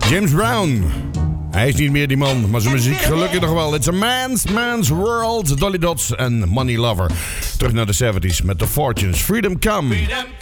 James Brown. Hij is niet meer die man, maar zijn muziek gelukkig nog wel. It's a man's world. Dolly Dots en Money Lover. Terug naar de 70s met The Fortunes. Freedom Come.